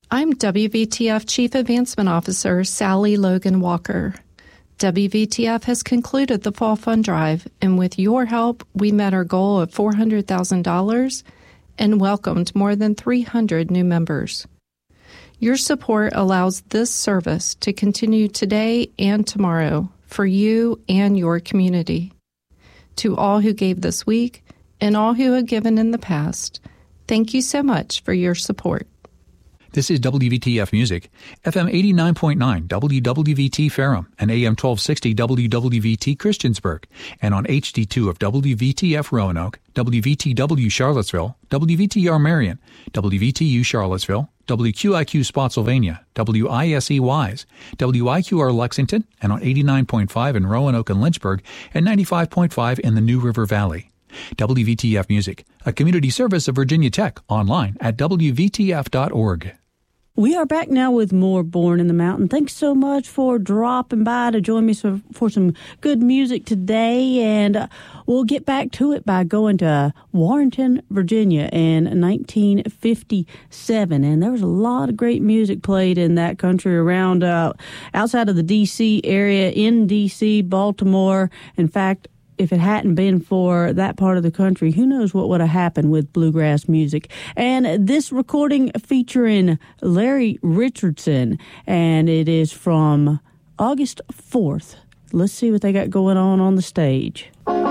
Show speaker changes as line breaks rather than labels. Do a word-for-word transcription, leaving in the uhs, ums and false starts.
I'm W V T F Chief Advancement Officer Sally Logan Walker. W V T F has concluded the Fall Fund Drive, and with your help, we met our goal of four hundred thousand dollars and welcomed more than three hundred new members. Your support allows this service to continue today and tomorrow for you and your community. To all who gave this week and all who have given in the past, thank you so much for your support.
This is W V T F Music, F M eighty-nine point nine W W V T Ferrum and A M twelve sixty W W V T Christiansburg, and on H D two of W V T F Roanoke, W V T W Charlottesville, W V T R Marion, W V T U Charlottesville, W Q I Q Spotsylvania, W I S E Wise, W I Q R Lexington, and on eighty-nine point five in Roanoke and Lynchburg, and ninety-five point five in the New River Valley. W V T F Music, a community service of Virginia Tech, online at W V T F dot org.
We are back now with more Born in the Mountain. Thanks so much for dropping by to join me for, for some good music today. And uh, we'll get back to it by going to Warrenton, Virginia in nineteen fifty-seven. And there was a lot of great music played in that country around, uh, outside of the D C area, in D C, Baltimore. In fact, if it hadn't been for that part of the country, who knows what would have happened with bluegrass music. And this recording featuring Larry Richardson, and it is from August fourth. Let's see what they got going on on the stage.